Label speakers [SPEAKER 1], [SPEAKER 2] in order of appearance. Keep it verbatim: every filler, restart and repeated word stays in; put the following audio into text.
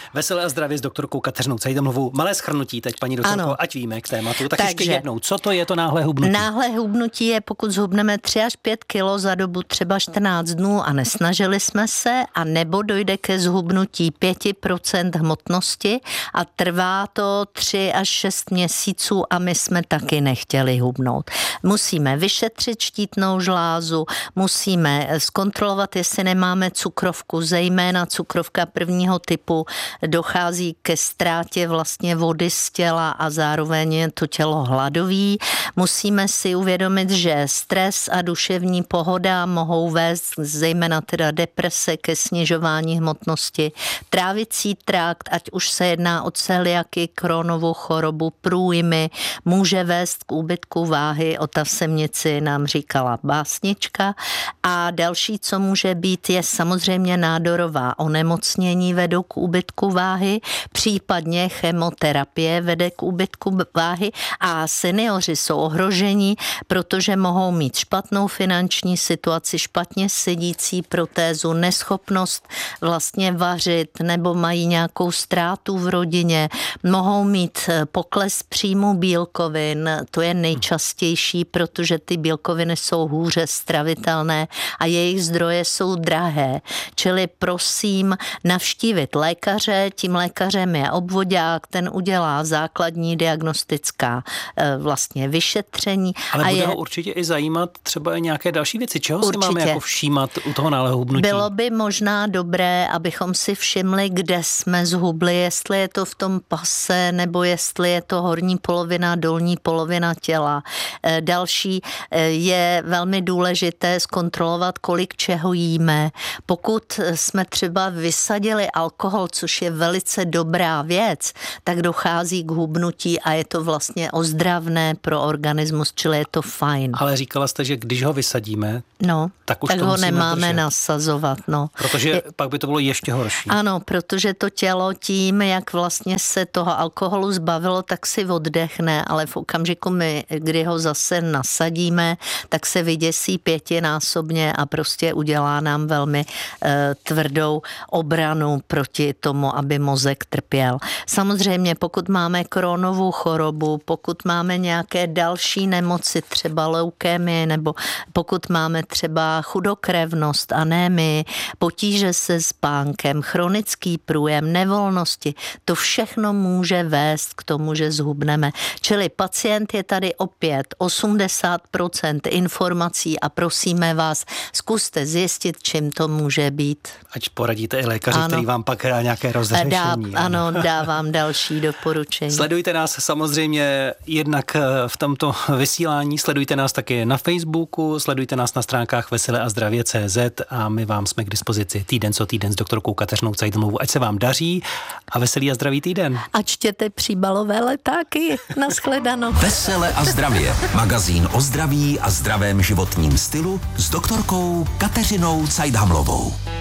[SPEAKER 1] Veselé a zdravě s doktorkou Kateřinou Cajdamlovou. Malé shrnutí teď, paní doktorko, ať víme k tématu. Tak
[SPEAKER 2] Takže,
[SPEAKER 1] ještě jednou, co to je to náhlé hubnutí?
[SPEAKER 2] Náhlé hubnutí je, pokud zhubneme tři až pět kilo za dobu třeba čtrnáct dnů a nesnažili jsme se, a nebo dojde ke zhubnutí pět procent hmotnosti a trvá to tři až šest měsíců a my jsme taky nechtěli hubnout. Musíme vyšetřit štítnou žlázu, musíme zkontrolovat, jestli nemáme cukrovku, zejména cukrovka prvního typu, dochází ke ztrátě vlastně vody z těla a zároveň je to tělo hladový. Musíme si uvědomit, že stres a duševní pohoda mohou vést zejména teda deprese, ke snižování hmotnosti. Trávicí trakt, ať už se jedná o celiaky, Crohnovu chorobu, průjmy, může vést k úbytku váhy. O tasemnici nám říkala básnička. A další, co může být, je samozřejmě nádorová onemocnění, vedou k úbytku váhy, případně chemoterapie vede k úbytku váhy a seniori jsou ohroženi, protože mohou mít špatnou finanční situaci, špatně sedící protézu, neschopnost vlastně vařit nebo mají nějakou ztrátu v rodině, mohou mít pokles příjmu bílkovin, to je nejčastější, protože ty bílkoviny jsou hůře stravitelné a jejich zdroje jsou drahé. Čili prosím navštívit lékaře, tím lékařem je obvodák, ten udělá základní diagnostická vlastně vyšetření.
[SPEAKER 1] Ale
[SPEAKER 2] a
[SPEAKER 1] bude
[SPEAKER 2] je...
[SPEAKER 1] ho určitě i zajímat třeba nějaké další věci. Čeho
[SPEAKER 2] určitě.
[SPEAKER 1] si máme jako všímat u toho náhlého hubnutí?
[SPEAKER 2] Bylo by možná dobré, abychom si všimli, kde jsme zhubli, jestli je to v tom pase, nebo jestli je to horní polovina, dolní polovina těla. Další je velmi důležité zkontrolovat, kolik čeho jíme. Pokud jsme třeba vysadili alkohol, což je velice dobrá věc, tak dochází k hubnutí a je to vlastně ozdravné pro organismus, čili je to fajn.
[SPEAKER 1] Ale říkala jste, že když ho vysadíme,
[SPEAKER 2] no,
[SPEAKER 1] tak už
[SPEAKER 2] tak
[SPEAKER 1] to
[SPEAKER 2] ho
[SPEAKER 1] musíme
[SPEAKER 2] nemáme
[SPEAKER 1] držet.
[SPEAKER 2] nasazovat. No.
[SPEAKER 1] Protože je... pak by to bylo ještě horší.
[SPEAKER 2] Ano, protože to tělo tím, jak vlastně se toho alkoholu zbavilo, tak si oddechne, ale v okamžiku, my, kdy ho zase nasadíme, tak se vyděsí pětinásobně a prostě udělá nám velmi e, tvrdou obranu proti tomu, aby mozek trpěl. Samozřejmě, pokud máme Crohnovu chorobu, pokud máme nějaké další nemoci, třeba leukémie, nebo pokud máme třeba chudokrevnost, anémii, potíže se spánkem, chronický průjem, nevolnosti, to všechno může vést k tomu, že zhubneme. Čili pacient je tady opět osmdesát procent informací a prosíme vás, zkuste zjistit, čím to může být.
[SPEAKER 1] Ať poradíte i lékaři, ano. který vám pak dá nějaké rozřešení.
[SPEAKER 2] Dá, ano, dávám další doporučení.
[SPEAKER 1] Sledujte nás samozřejmě jednak v tomto vysílání, sledujte nás taky na Facebooku, sledujte nás na stránkách vesele a zdravě tečka cé zet a my vám jsme k dispozici týden co týden s doktorkou Kateřinou Cajdamlovou. Ať se vám daří a veselý a zdravý týden.
[SPEAKER 2] A čtěte příbalové letáky. Nashledanou.
[SPEAKER 3] Vesele a zdravě. Magazín o zdraví a zdravém životním stylu s doktorkou Kateřinou Cajdamlovou.